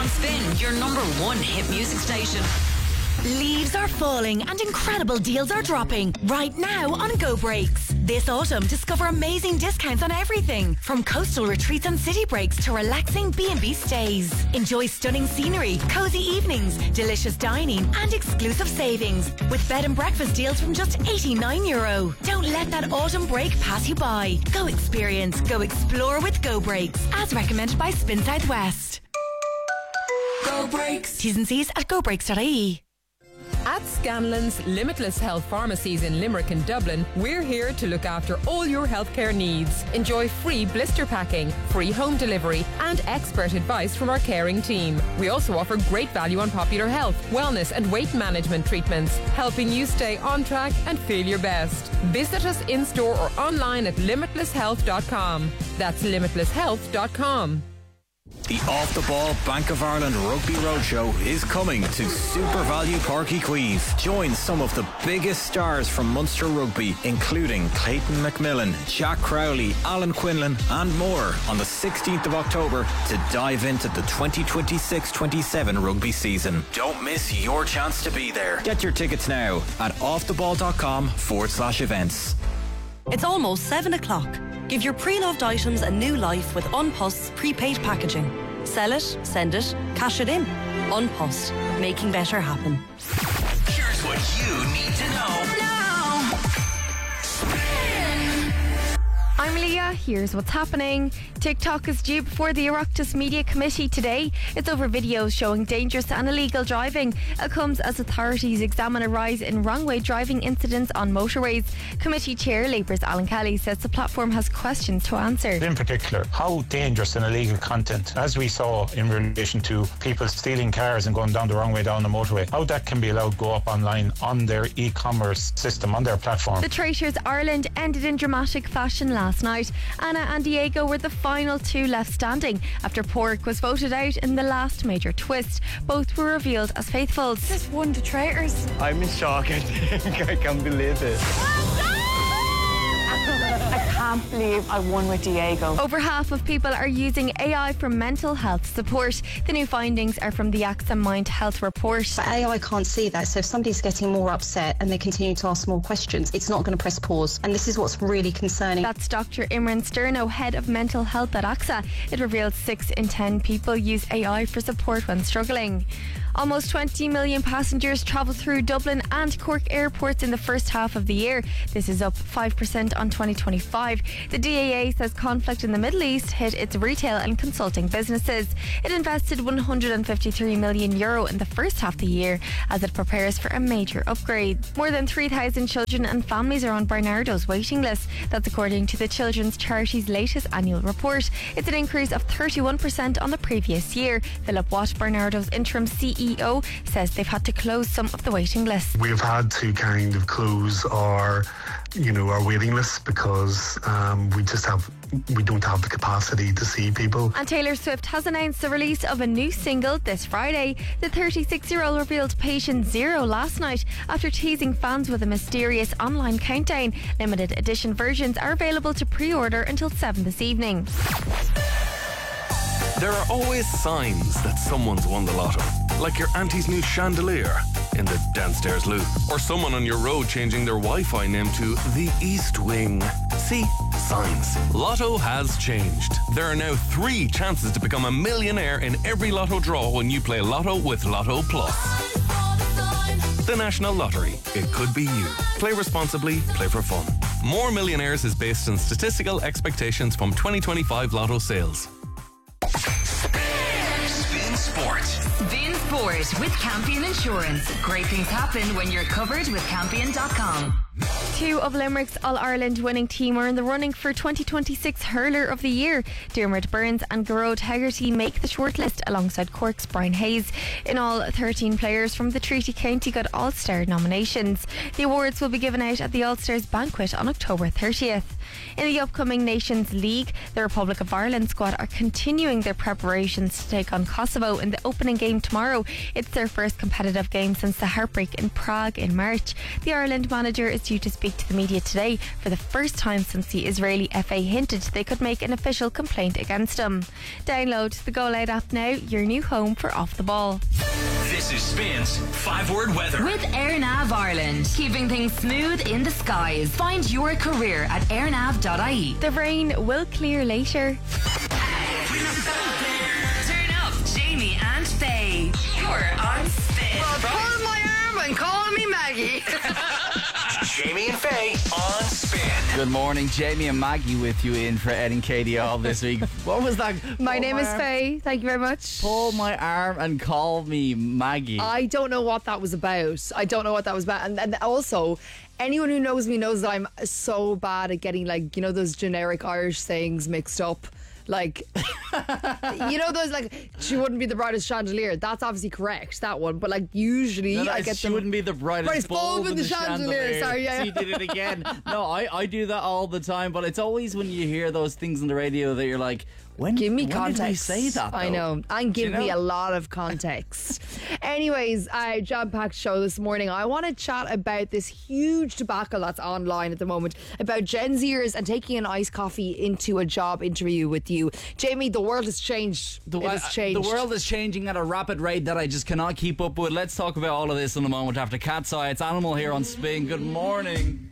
on Spin, your number one hit music station. Leaves are falling and incredible deals are dropping right now on Go Breaks. This autumn, discover amazing discounts on everything from coastal retreats and city breaks to relaxing B&B stays. Enjoy stunning scenery, cozy evenings, delicious dining and exclusive savings with bed and breakfast deals from just €89. Don't let that autumn break pass you by. Go experience, go explore with Go Breaks, as recommended by Spin Southwest. Go Breaks. T's and C's at gobreaks.ie. At Scanlon's Limitless Health Pharmacies in Limerick and Dublin, we're here to look after all your healthcare needs. Enjoy free blister packing, free home delivery and expert advice from our caring team. We also offer great value on popular health, wellness and weight management treatments, helping you stay on track and feel your best. Visit us in-store or online at limitlesshealth.com. That's limitlesshealth.com. The Off the Ball Bank of Ireland Rugby Roadshow is coming to Super Value Park Queeve. Join some of the biggest stars from Munster Rugby, including Clayton McMillan, Jack Crowley, Alan Quinlan and more on the 16th of October to dive into the 2026-27 rugby season. Don't miss your chance to be there. Get your tickets now at offtheball.com/events. It's almost 7 o'clock. Give your pre-loved items a new life with Unpost's prepaid packaging. Sell it, send it, cash it in. Unpost, making better happen. Here's what you need to know now. I'm Leah, here's what's happening. TikTok is due before the Oireachtas Media Committee today. It's over videos showing dangerous and illegal driving. It comes as authorities examine a rise in wrong-way driving incidents on motorways. Committee Chair Labour's Alan Kelly says the platform has questions to answer. In particular, how dangerous and illegal content, as we saw in relation to people stealing cars and going down the wrong way down the motorway, how that can be allowed to go up online on their e-commerce system, on their platform. The Traitors Ireland ended in dramatic fashion last night. Anna and Diego were the final two left standing after Porrick was voted out in the last major twist. Both were revealed as faithfuls. Just won the Traitors. I'm in shock, I think. I can't believe it. I can't believe I won with Diego. Over half of people are using AI for mental health support. The new findings are from the AXA Mind Health Report. But AI can't see that, so if somebody's getting more upset and they continue to ask more questions, it's not going to press pause. And this is what's really concerning. That's Dr. Imran Sterno, head of mental health at AXA. It revealed 6 in 10 people use AI for support when struggling. Almost 20 million passengers travelled through Dublin and Cork airports in the first half of the year. This is up 5% on 2025. The DAA says conflict in the Middle East hit its retail and consulting businesses. It invested €153 million in the first half of the year as it prepares for a major upgrade. More than 3,000 children and families are on Barnardo's waiting list. That's according to the Children's Charity's latest annual report. It's an increase of 31% on the previous year. Philip Watt, Barnardo's interim CEO, says they've had to close some of the waiting lists. We've had to kind of close our waiting lists because we don't have the capacity to see people. And Taylor Swift has announced the release of a new single this Friday. The 36-year-old revealed Patient Zero last night after teasing fans with a mysterious online countdown. Limited edition versions are available to pre-order until 7 this evening. There are always signs that someone's won the lotto. Like your auntie's new chandelier in the downstairs loo. Or someone on your road changing their Wi-Fi name to the East Wing. See? Signs. Lotto has changed. There are now 3 chances to become a millionaire in every lotto draw when you play Lotto with Lotto Plus. The National Lottery. It could be you. Play responsibly, play for fun. More Millionaires is based on statistical expectations from 2025 Lotto sales. Spin Sport. Spin Sport with Campion Insurance. Great things happen when you're covered with Campion.com. 2 of Limerick's All-Ireland winning team are in the running for 2026 Hurler of the Year. Dermot Burns and Gearóid Hegarty make the shortlist alongside Cork's Brian Hayes. In all, 13 players from the Treaty County got All-Star nominations. The awards will be given out at the All-Stars banquet on October 30th. In the upcoming Nations League, the Republic of Ireland squad are continuing their preparations to take on Kosovo in the opening game tomorrow. It's their first competitive game since the heartbreak in Prague in March. The Ireland manager is due to speak to the media today for the first time since the Israeli FA hinted they could make an official complaint against him. Download the Go Loud app now, your new home for Off the Ball. This is Spins 5-word weather. With AirNav Ireland, keeping things smooth in the skies. Find your career at airnav.ie. The rain will clear later. Turn up, Jamie and Faye. You're on Spin. Pull my arm and call me Maggie. Jamie and Faye on Spin. Good morning, Jamie and Maggie with you in for Ed and Katie all this week. What was that? My name is Faye. Thank you very much. Pull my arm and call me Maggie. I don't know what that was about. And also, anyone who knows me knows that I'm so bad at getting, like, you know, those generic Irish sayings mixed up. Like, you know, those, like, she wouldn't be the brightest chandelier. That's obviously correct, that one. But, like, usually I get she wouldn't be the brightest bulb in the chandelier. Sorry, yeah. She did it again. No, I do that all the time. But it's always when you hear those things on the radio that you're like, give me when context. did we say that, though? I know. And give me a lot of context. Anyways, jam-packed show this morning. I want to chat about this huge debacle that's online at the moment about Gen Zers and taking an iced coffee into a job interview with you. Jamie, the world has changed. It has changed. The world is changing at a rapid rate that I just cannot keep up with. Let's talk about all of this in a moment after Cat's Eye. It's Animal here on Spin. Good morning.